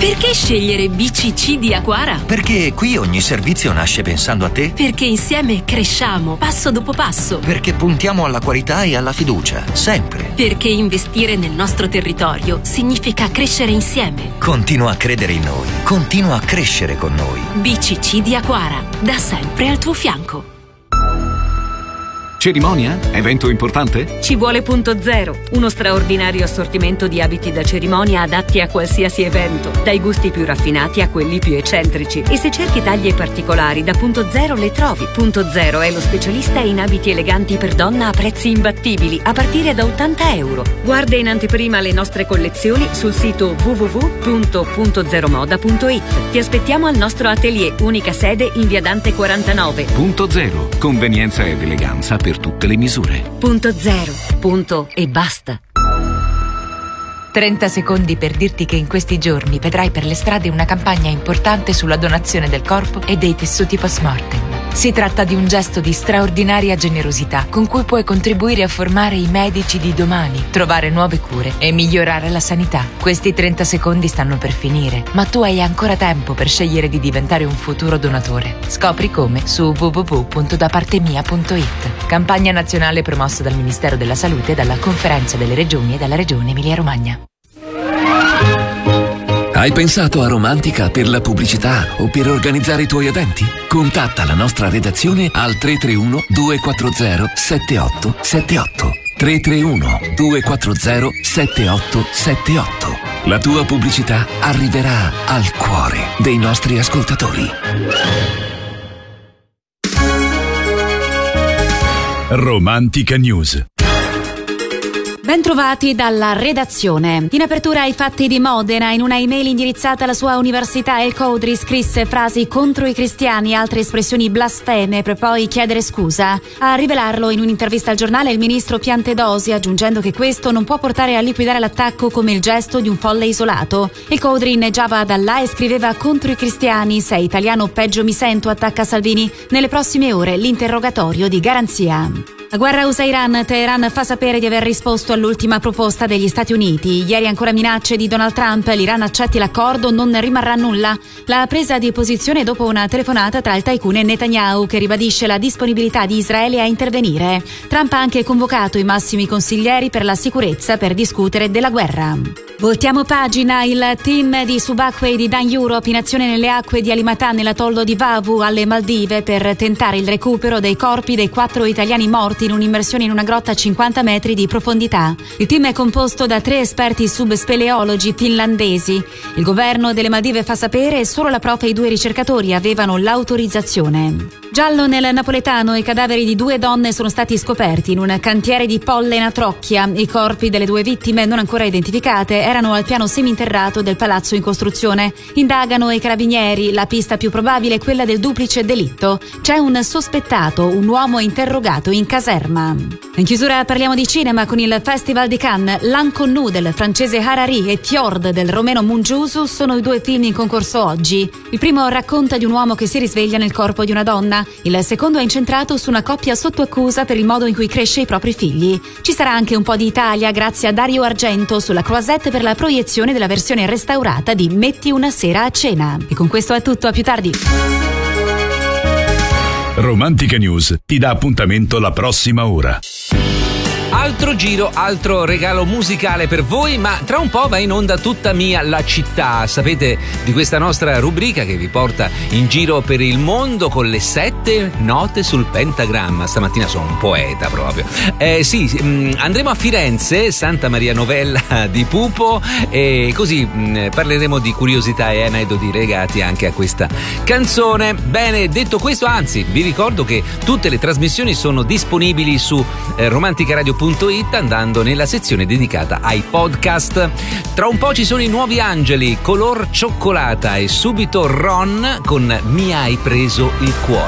Perché scegliere BCC di Aquara? Perché qui ogni servizio nasce pensando a te. Perché insieme cresciamo passo dopo passo. Perché puntiamo alla qualità e alla fiducia, sempre. Perché investire nel nostro territorio significa crescere insieme. Continua a credere in noi. Continua a crescere con noi. BCC di Aquara, da sempre al tuo fianco. Cerimonia? Evento importante? Ci vuole Punto Zero, uno straordinario assortimento di abiti da cerimonia adatti a qualsiasi evento, dai gusti più raffinati a quelli più eccentrici. E se cerchi taglie particolari, da Punto Zero le trovi. Punto Zero è lo specialista in abiti eleganti per donna a prezzi imbattibili, a partire da €80. Guarda in anteprima le nostre collezioni sul sito www.puntozeromoda.it. Ti aspettiamo al nostro atelier, unica sede in via Dante 49. Punto Zero, convenienza ed eleganza per tutte le misure. Punto Zero, punto e basta. 30 secondi per dirti che in questi giorni vedrai per le strade una campagna importante sulla donazione del corpo e dei tessuti post-mortem. Si tratta di un gesto di straordinaria generosità con cui puoi contribuire a formare i medici di domani, trovare nuove cure e migliorare la sanità. Questi 30 secondi stanno per finire, ma tu hai ancora tempo per scegliere di diventare un futuro donatore. Scopri come su www.dapartemia.it. Campagna nazionale promossa dal Ministero della Salute, dalla Conferenza delle Regioni e dalla Regione Emilia-Romagna. Hai pensato a Romantica per la pubblicità o per organizzare i tuoi eventi? Contatta la nostra redazione al 331 240 7878. 331 240 7878. La tua pubblicità arriverà al cuore dei nostri ascoltatori. Romantica News. Bentrovati dalla redazione. In apertura ai fatti di Modena, in una email indirizzata alla sua università, El Codri scrisse frasi contro i cristiani e altre espressioni blasfeme per poi chiedere scusa. A rivelarlo in un'intervista al giornale il ministro Piantedosi, aggiungendo che questo non può portare a liquidare l'attacco come il gesto di un folle isolato. El Codri inneggiava da là e scriveva contro i cristiani, sei italiano peggio mi sento, attacca Salvini. Nelle prossime ore l'interrogatorio di garanzia. La guerra USA-Iran, Teheran fa sapere di aver risposto all'ultima proposta degli Stati Uniti. Ieri ancora minacce di Donald Trump, l'Iran accetti l'accordo, non rimarrà nulla. La presa di posizione dopo una telefonata tra il tycoon e Netanyahu, che ribadisce la disponibilità di Israele a intervenire. Trump ha anche convocato i massimi consiglieri per la sicurezza per discutere della guerra. Voltiamo pagina, il team di subacquei di Dan Europe in azione nelle acque di Alimatà nell'atollo di Vavu alle Maldive per tentare il recupero dei corpi dei 4 italiani morti in un'immersione in una grotta a 50 metri di profondità. Il team è composto da 3 esperti subspeleologi finlandesi. Il governo delle Maldive fa sapere che solo la prof e i 2 ricercatori avevano l'autorizzazione. Giallo nel napoletano, i cadaveri di 2 donne sono stati scoperti in un cantiere di Pollena Trocchia. I corpi delle 2 vittime, non ancora identificate, erano al piano seminterrato del palazzo in costruzione. Indagano i carabinieri, la pista più probabile è quella del duplice delitto. C'è un sospettato, un uomo interrogato in caserma. In chiusura parliamo di cinema con il Festival di Cannes. L'Inconnu del francese Harari e Fjord del romeno Mungiusu sono i 2 film in concorso oggi. Il primo racconta di un uomo che si risveglia nel corpo di una donna. Il secondo è incentrato su una coppia sotto accusa per il modo in cui cresce i propri figli. Ci sarà anche un po' di Italia grazie a Dario Argento sulla Croisette per la proiezione della versione restaurata di Metti una sera a cena. E con questo è tutto, a più tardi. Romantica News ti dà appuntamento la prossima ora. Altro giro, altro regalo musicale per voi, ma tra un po' va in onda Tutta mia la città. Sapete di questa nostra rubrica che vi porta in giro per il mondo con le 7 note sul pentagramma. Stamattina sono un poeta proprio. Andremo a Firenze, Santa Maria Novella di Pupo, e così parleremo di curiosità e aneddoti legati anche a questa canzone. Bene, detto questo, anzi, vi ricordo che tutte le trasmissioni sono disponibili su romanticaradio.it andando nella sezione dedicata ai podcast. Tra un po' ci sono i Nuovi Angeli, color cioccolata, e subito Ron con Mi hai preso il cuore.